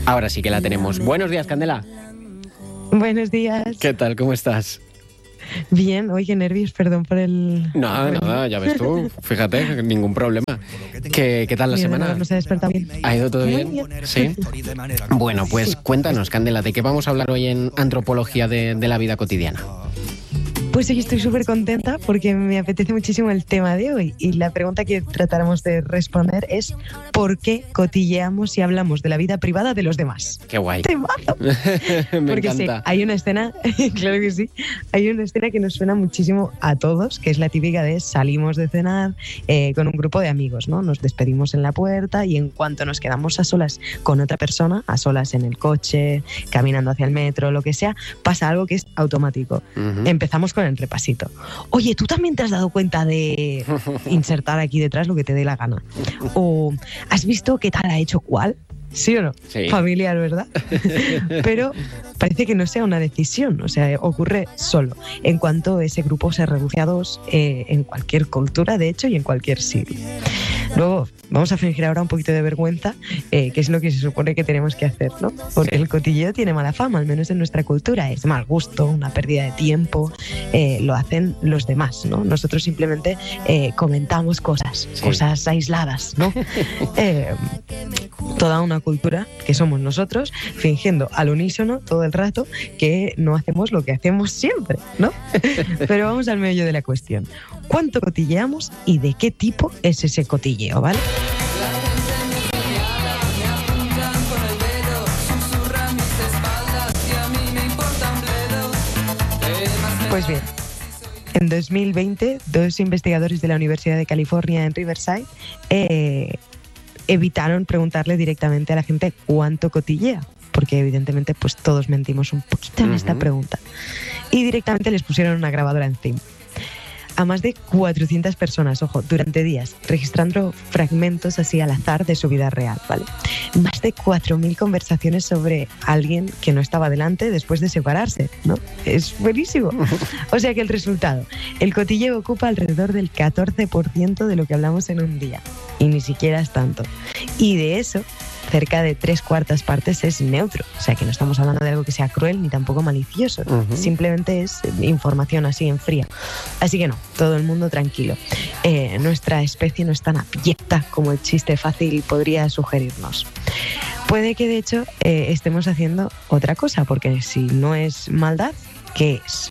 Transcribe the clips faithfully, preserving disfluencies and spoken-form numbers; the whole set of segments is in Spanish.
Ahora sí que la tenemos. Buenos días, Candela. Buenos días. ¿Qué tal? ¿Cómo estás? Bien, oye, qué nervios, perdón por el... Nada, por nada, el... ya ves tú, fíjate, ningún problema. ¿Qué, qué tal la Mira, semana? No se ha despertado bien. ¿Ha ido todo Muy bien? bien. Sí. Bueno, pues Sí. cuéntanos, Candela, ¿de qué vamos a hablar hoy en Antropología de, de la vida cotidiana? Pues hoy estoy súper contenta porque me apetece muchísimo el tema de hoy y la pregunta que tratáramos de responder es ¿por qué cotilleamos y hablamos de la vida privada de los demás? Qué guay. ¡Temazo! Me Porque sí, encanta. hay una escena, claro que sí, hay una escena que nos suena muchísimo a todos, que es la típica de salimos de cenar eh, con un grupo de amigos, ¿no? Nos despedimos en la puerta y en cuanto nos quedamos a solas con otra persona, a solas en el coche, caminando hacia el metro, lo que sea, pasa algo que es automático. Ujú. Empezamos con el repasito. Oye, ¿tú también te has dado cuenta de insertar aquí detrás lo que te dé la gana? O ¿has visto qué tal ha hecho cuál? ¿Sí o no? Sí. Familiar, ¿verdad? Pero parece que no sea una decisión, o sea, ocurre solo. En cuanto ese grupo se reduce a dos, eh, en cualquier cultura, de hecho, y en cualquier siglo. Luego, vamos a fingir ahora un poquito de vergüenza, eh, que es lo que se supone que tenemos que hacer, ¿no? Porque el cotilleo tiene mala fama, al menos en nuestra cultura. Es mal gusto, una pérdida de tiempo, eh, lo hacen los demás, ¿no? Nosotros simplemente eh, comentamos cosas, Sí. cosas aisladas, ¿no? eh, toda una cultura que somos nosotros, fingiendo al unísono todo el rato que no hacemos lo que hacemos siempre, ¿no? Pero vamos al meollo de la cuestión. ¿Cuánto cotilleamos y de qué tipo es ese cotilleo, ¿vale? Pues bien, en dos mil veinte, dos investigadores de la Universidad de California en Riverside eh, evitaron preguntarle directamente a la gente cuánto cotillea, porque evidentemente pues todos mentimos un poquito en esta Ujú. pregunta. Y directamente les pusieron una grabadora encima. A más de cuatrocientas personas, ojo, durante días, registrando fragmentos así al azar de su vida real, ¿vale? Más de cuatro mil conversaciones sobre alguien que no estaba delante después de separarse, ¿no? Es buenísimo. O sea que el resultado, el cotilleo ocupa alrededor del catorce por ciento de lo que hablamos en un día, y ni siquiera es tanto. Y de eso, cerca de tres cuartas partes es neutro, o sea que no estamos hablando de algo que sea cruel ni tampoco malicioso, Ujú. simplemente es información así en fría. Así que no, todo el mundo tranquilo. Eh, nuestra especie no es tan abyecta como el chiste fácil podría sugerirnos. Puede que de hecho eh, estemos haciendo otra cosa, porque si no es maldad, ¿qué es?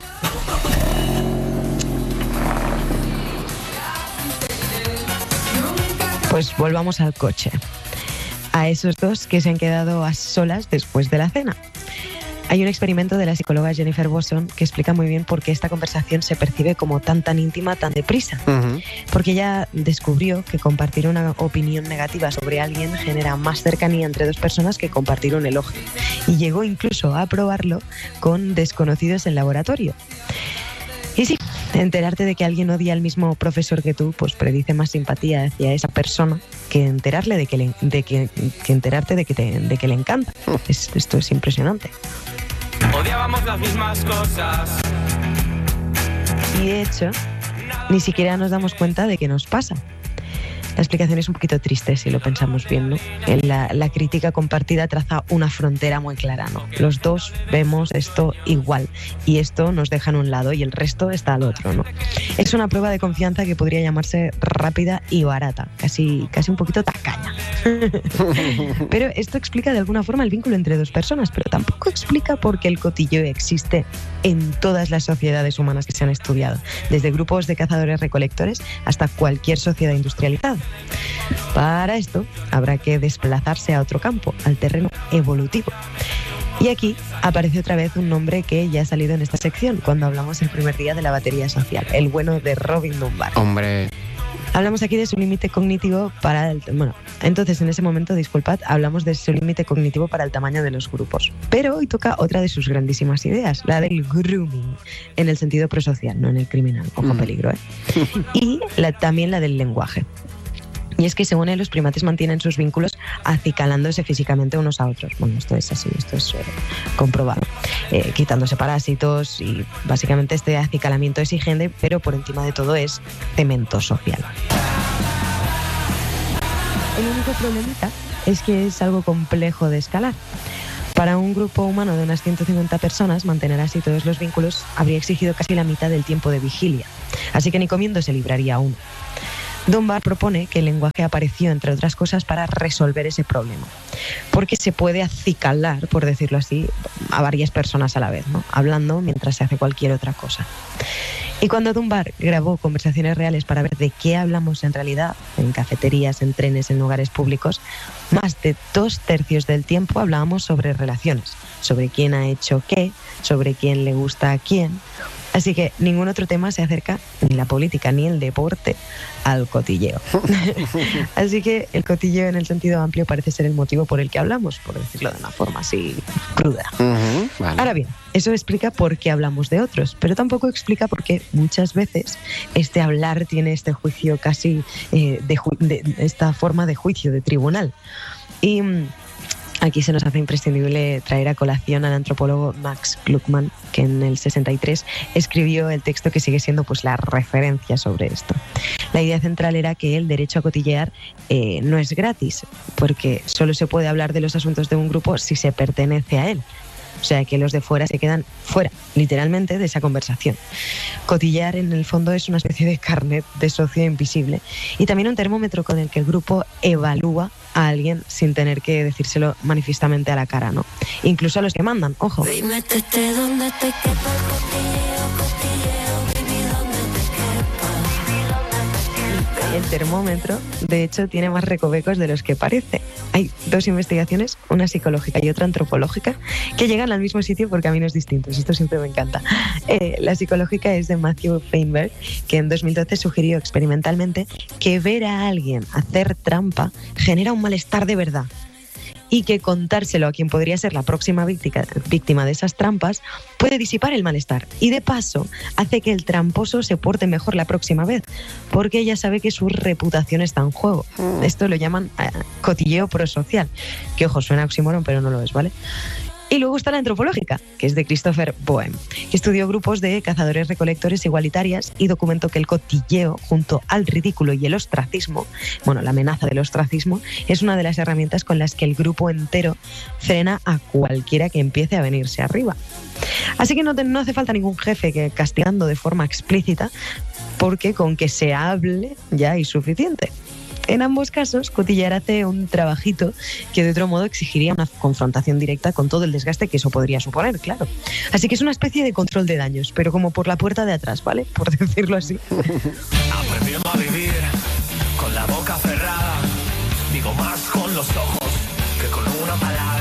Pues volvamos al coche. A esos dos que se han quedado a solas después de la cena. Hay un experimento de la psicóloga Jennifer Bosson que explica muy bien por qué esta conversación se percibe como tan tan íntima tan deprisa. Ujú. Porque ella descubrió que compartir una opinión negativa sobre alguien genera más cercanía entre dos personas que compartir un elogio. Y llegó incluso a probarlo con desconocidos en laboratorio. Y sí, enterarte de que alguien odia al mismo profesor que tú, pues predice más simpatía hacia esa persona que enterarle de que, le, de que, que enterarte de que, te, de que le encanta. Es, esto es impresionante. Odiábamos las mismas cosas. Y de hecho, ni siquiera nos damos cuenta de que nos pasa. La explicación es un poquito triste si lo pensamos bien, ¿no? La, la crítica compartida traza una frontera muy clara, ¿no? Los dos vemos esto igual y esto nos deja en un lado y el resto está al otro, ¿no? Es una prueba de confianza que podría llamarse rápida y barata, casi, casi un poquito tacaña. Pero esto explica de alguna forma el vínculo entre dos personas, pero tampoco explica por qué el cotilleo existe en todas las sociedades humanas que se han estudiado, desde grupos de cazadores-recolectores hasta cualquier sociedad industrializada. Para esto habrá que desplazarse a otro campo, al terreno evolutivo. Y aquí aparece otra vez un nombre que ya ha salido en esta sección cuando hablamos el primer día de la batería social, el bueno de Robin Dunbar. Hombre, Hablamos aquí de su límite cognitivo para el... Bueno, entonces en ese momento, disculpad, hablamos de su límite cognitivo para el tamaño de los grupos. Pero hoy toca otra de sus grandísimas ideas, la del grooming, en el sentido prosocial, no en el criminal. Ojo, Mm. peligro, ¿eh? Y la, también la del lenguaje. Y es que según él, los primates mantienen sus vínculos acicalándose físicamente unos a otros. Bueno, esto es así, esto es eh, comprobado. Eh, quitándose parásitos y básicamente este acicalamiento es higiene, pero por encima de todo es cemento social. El único problemita es que es algo complejo de escalar. Para un grupo humano de unas ciento cincuenta personas, mantener así todos los vínculos habría exigido casi la mitad del tiempo de vigilia, así que ni comiendo se libraría uno. Dunbar propone que el lenguaje apareció, entre otras cosas, para resolver ese problema, porque se puede acicalar, por decirlo así, a varias personas a la vez, ¿no? Hablando mientras se hace cualquier otra cosa. Y cuando Dunbar grabó conversaciones reales para ver de qué hablamos en realidad, en cafeterías, en trenes, en lugares públicos, más de dos tercios del tiempo hablábamos sobre relaciones, sobre quién ha hecho qué, sobre quién le gusta a quién. Así que ningún otro tema se acerca, ni la política ni el deporte, al cotilleo. Así que el cotilleo en el sentido amplio parece ser el motivo por el que hablamos, por decirlo de una forma así cruda. Uh-huh, vale. Ahora bien, eso explica por qué hablamos de otros, pero tampoco explica por qué muchas veces este hablar tiene este juicio casi, eh, de, ju- de esta forma de juicio, de tribunal. Y aquí se nos hace imprescindible traer a colación al antropólogo Max Gluckman, que en el sesenta y tres escribió el texto que sigue siendo pues la referencia sobre esto. La idea central era que el derecho a cotillear eh, no es gratis, porque solo se puede hablar de los asuntos de un grupo si se pertenece a él. O sea, que los de fuera se quedan fuera, literalmente, de esa conversación. Cotillear, en el fondo, es una especie de carnet de socio invisible y también un termómetro con el que el grupo evalúa a alguien sin tener que decírselo manifiestamente a la cara, ¿no? Incluso a los que mandan, ojo. Y métete donde te quepa el cotilleo, cotilleo, baby, donde te quepa. El termómetro, de hecho, tiene más recovecos de los que parece. Hay dos investigaciones, una psicológica y otra antropológica, que llegan al mismo sitio por caminos distintos. Esto siempre me encanta. Eh, la psicológica es de Matthew Feinberg, que en dos mil doce sugirió experimentalmente que ver a alguien hacer trampa genera un malestar de verdad, y que contárselo a quien podría ser la próxima víctima, víctima de esas trampas puede disipar el malestar y de paso hace que el tramposo se porte mejor la próxima vez, porque ella sabe que su reputación está en juego. Esto lo llaman eh, cotilleo prosocial, que ojo, suena oxímoron, pero no lo es, ¿vale? Y luego está la antropológica, que es de Christopher Boehm, que estudió grupos de cazadores-recolectores igualitarias y documentó que el cotilleo, junto al ridículo y el ostracismo, bueno, la amenaza del ostracismo, es una de las herramientas con las que el grupo entero frena a cualquiera que empiece a venirse arriba. Así que no, te, no hace falta ningún jefe que castigando de forma explícita, porque con que se hable ya hay suficiente. En ambos casos, cotillear hace un trabajito que de otro modo exigiría una confrontación directa con todo el desgaste que eso podría suponer, claro. Así que es una especie de control de daños, pero como por la puerta de atrás, ¿vale? Por decirlo así. Aprendiendo a vivir con la boca cerrada, digo más con los ojos que con una palabra.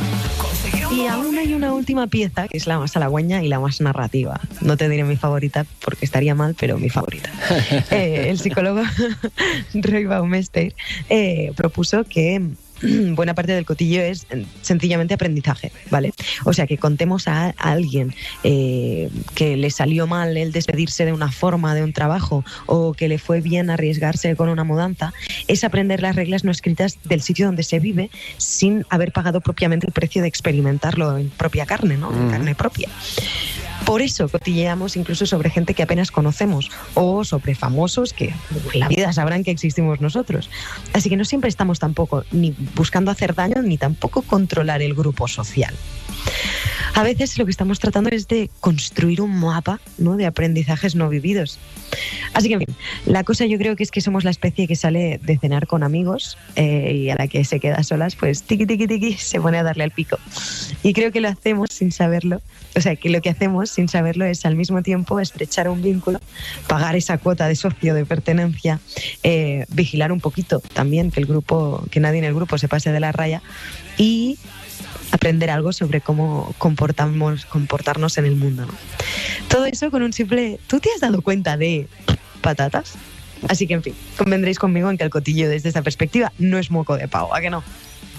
Y aún hay una última pieza, que es la más halagüeña y la más narrativa. No te diré mi favorita porque estaría mal, pero mi favorita. Eh, el psicólogo Roy Baumeister eh, propuso que buena parte del cotilleo es sencillamente aprendizaje, ¿vale? O sea, que contemos a, a alguien eh, que le salió mal el despedirse de una forma de un trabajo o que le fue bien arriesgarse con una mudanza, es aprender las reglas no escritas del sitio donde se vive sin haber pagado propiamente el precio de experimentarlo en propia carne, ¿no? En uh-huh. carne propia. Por eso cotilleamos incluso sobre gente que apenas conocemos o sobre famosos que en la vida sabrán que existimos nosotros. Así que no siempre estamos tampoco ni buscando hacer daño ni tampoco controlar el grupo social. A veces lo que estamos tratando es de construir un mapa, ¿no?, de aprendizajes no vividos. Así que, en fin, la cosa yo creo que es que somos la especie que sale de cenar con amigos eh, y a la que se queda a solas, pues tiqui, tiqui, tiqui, se pone a darle al pico. Y creo que lo hacemos sin saberlo. O sea, que lo que hacemos sin saberlo es al mismo tiempo estrechar un vínculo, pagar esa cuota de socio, de pertenencia, eh, vigilar un poquito también que el grupo, que nadie en el grupo se pase de la raya y aprender algo sobre cómo comportamos, comportarnos en el mundo, ¿no? Todo eso con un simple ¿tú te has dado cuenta de patatas? Así que, en fin, convendréis conmigo en que el cotilleo desde esta perspectiva no es moco de pavo, ¿a que no?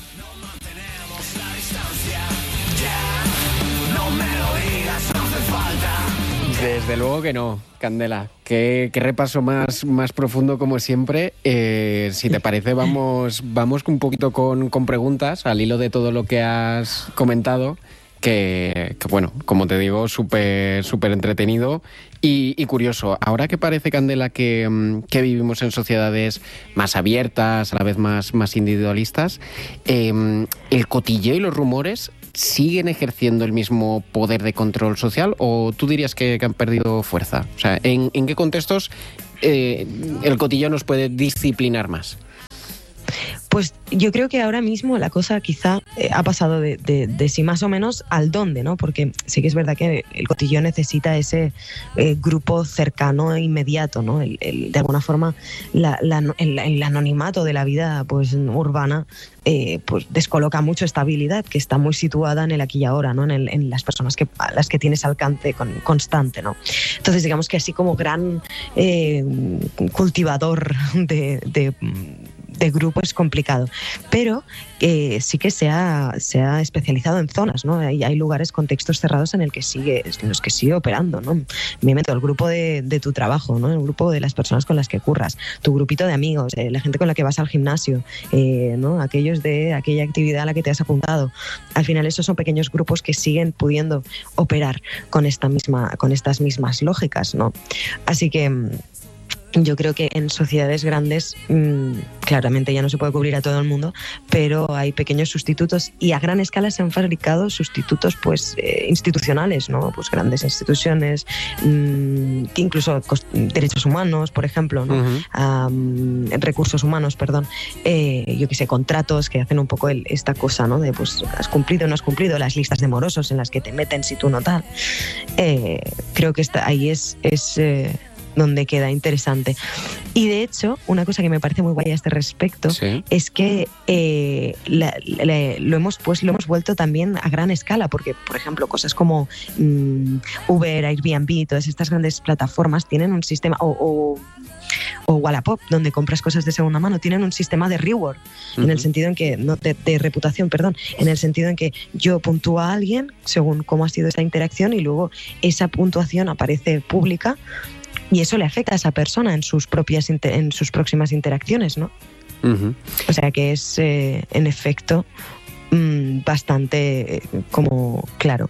Desde luego que no, Candela. Qué, qué repaso más, más profundo como siempre. Eh, si te parece, vamos, vamos un poquito con, con preguntas al hilo de todo lo que has comentado. que, que bueno, como te digo, súper súper entretenido y, y curioso. Ahora que parece, Candela, que, que vivimos en sociedades más abiertas, a la vez más, más individualistas, eh, ¿el cotilleo y los rumores siguen ejerciendo el mismo poder de control social o tú dirías que, que han perdido fuerza? O sea, ¿en, en qué contextos eh, el cotilleo nos puede disciplinar más? Pues yo creo que ahora mismo la cosa quizá eh, ha pasado de, de, de sí más o menos al dónde, ¿no? Porque sí que es verdad que el cotilleo necesita ese eh, grupo cercano e inmediato, ¿no? El, el, de alguna forma la, la, el, el anonimato de la vida pues urbana eh, pues descoloca mucho esta habilidad que está muy situada en el aquí y ahora, ¿no? En, el, en las personas que, a las que tienes alcance con, constante, ¿no? Entonces digamos que así como gran eh, cultivador de, de de grupo es complicado, pero eh, sí que se ha, se ha especializado en zonas, ¿no? Hay, hay lugares, contextos cerrados en, el que sigue, en los que sigue operando, ¿no? Me meto el grupo de, de tu trabajo, ¿no? El grupo de las personas con las que curras, tu grupito de amigos, eh, la gente con la que vas al gimnasio, eh, ¿no? Aquellos de aquella actividad a la que te has apuntado. Al final esos son pequeños grupos que siguen pudiendo operar con esta misma, con estas mismas lógicas, ¿no? Así que yo creo que en sociedades grandes mmm, claramente ya no se puede cubrir a todo el mundo, pero hay pequeños sustitutos y a gran escala se han fabricado sustitutos pues eh, institucionales, ¿no? Pues grandes instituciones, mmm, incluso derechos humanos, por ejemplo, ¿no? Uh-huh. um, recursos humanos, perdón, eh, yo qué sé, contratos que hacen un poco el, esta cosa, ¿no? De pues has cumplido o no has cumplido, las listas de morosos en las que te meten si tú no tal. Eh, creo que está, ahí es... es eh, donde queda interesante. Y de hecho, una cosa que me parece muy guay a este respecto, ¿sí?, es que eh, la, la, lo, hemos, pues, lo hemos vuelto también a gran escala, porque, por ejemplo, cosas como mmm, Uber, Airbnb, todas estas grandes plataformas tienen un sistema, o, o, o Wallapop, donde compras cosas de segunda mano, tienen un sistema de reward, uh-huh. en el sentido en que, no, de, de reputación, perdón, en el sentido en que yo puntúo a alguien según cómo ha sido esta interacción y luego esa puntuación aparece pública. Y eso le afecta a esa persona en sus propias inter- en sus próximas interacciones, ¿no? Uh-huh. O sea que es, eh, en efecto, mmm, bastante eh, como claro.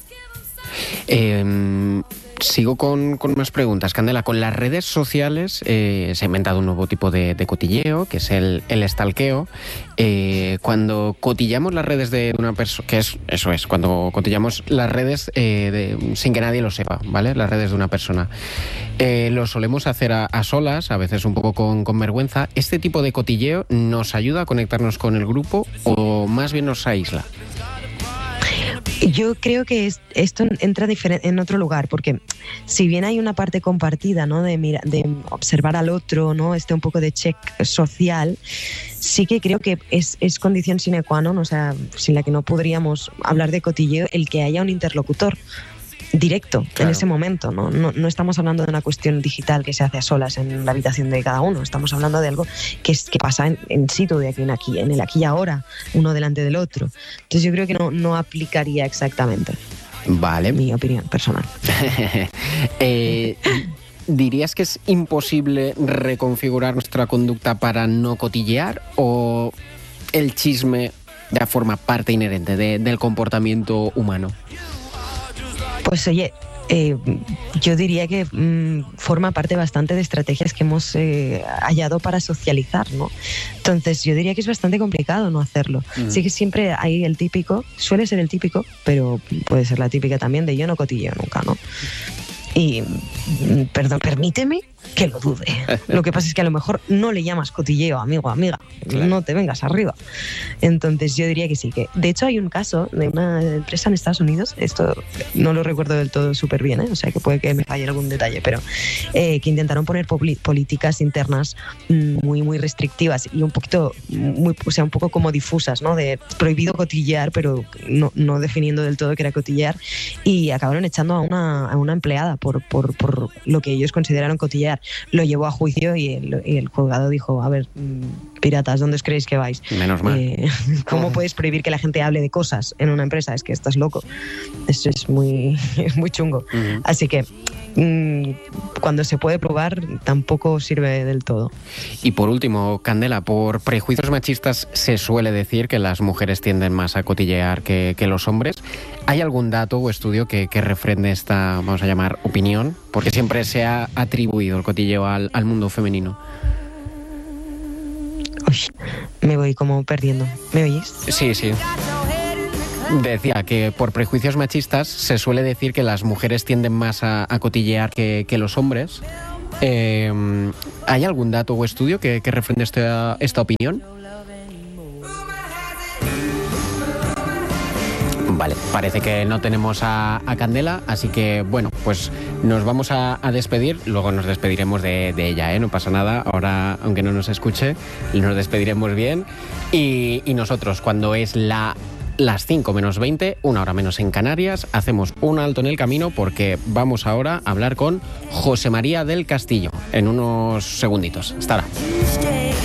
Eh, sigo con, con más preguntas. Candela, con las redes sociales eh, se ha inventado un nuevo tipo de, de cotilleo, que es el, el stalkeo. Eh, cuando cotillamos las redes de una persona, que es eso es, cuando cotillamos las redes eh, de, sin que nadie lo sepa, ¿vale? Las redes de una persona. Eh, lo solemos hacer a, a solas, a veces un poco con, con vergüenza. ¿Este tipo de cotilleo nos ayuda a conectarnos con el grupo o más bien nos aísla? Yo creo que es, esto entra difer- en otro lugar, porque si bien hay una parte compartida, ¿no?, de, mira, de observar al otro, ¿no?, este un poco de check social, sí que creo que es, es condición sine qua non, o sea, sin la que no podríamos hablar de cotilleo, el que haya un interlocutor directo, claro, en ese momento, ¿no? No, no estamos hablando de una cuestión digital que se hace a solas en la habitación de cada uno, estamos hablando de algo que, es, que pasa en, en situ, de aquí en aquí, en el aquí y ahora, uno delante del otro. Entonces yo creo que no, no aplicaría exactamente. Vale. Mi opinión personal. eh, ¿Dirías que es imposible reconfigurar nuestra conducta para no cotillear o el chisme ya forma parte inherente de, del comportamiento humano? Pues oye, eh, yo diría que mmm, forma parte bastante de estrategias que hemos eh, hallado para socializar, ¿no? Entonces yo diría que es bastante complicado no hacerlo. Uh-huh. Sí que siempre hay el típico, suele ser el típico, pero puede ser la típica también de yo no cotilleo nunca, ¿no? Y, perdón, permíteme que lo dude. Lo que pasa es que a lo mejor no le llamas cotilleo, amigo o amiga. Claro. No te vengas arriba. Entonces yo diría que sí. Que de hecho hay un caso de una empresa en Estados Unidos, esto no lo recuerdo del todo súper bien, ¿eh? O sea que puede que me falle algún detalle, pero eh, que intentaron poner poli- políticas internas muy, muy restrictivas y un poquito, muy, o sea, un poco como difusas, ¿no? De prohibido cotillear, pero no, no definiendo del todo qué era cotillear, y acabaron echando a una, a una empleada por, por, por lo que ellos consideraron cotillear. Lo llevó a juicio y el, y el juzgado dijo, a ver, piratas, ¿dónde os creéis que vais? Menos mal. Eh, ¿Cómo uh-huh. puedes prohibir que la gente hable de cosas en una empresa? Es que estás loco. Eso es muy, es muy chungo. Uh-huh. Así que mmm, cuando se puede probar tampoco sirve del todo. Y por último, Candela, por prejuicios machistas se suele decir que las mujeres tienden más a cotillear que, que los hombres. ¿Hay algún dato o estudio que, que refrende esta, vamos a llamar, opinión? Porque siempre se ha atribuido el cotilleo al, al mundo femenino. Uy, me voy como perdiendo. ¿Me oís? Sí, sí. Decía que por prejuicios machistas se suele decir que las mujeres tienden más a, a cotillear que, que los hombres. Eh, ¿Hay algún dato o estudio que, que refrende esta, esta opinión? Vale, parece que no tenemos a, a Candela, así que bueno, pues nos vamos a, a despedir, luego nos despediremos de, de ella, ¿eh? No pasa nada, ahora aunque no nos escuche, nos despediremos bien y, y nosotros cuando es la... las cinco menos veinte, una hora menos en Canarias, hacemos un alto en el camino porque vamos ahora a hablar con José María del Castillo en unos segunditos. Hasta ahora.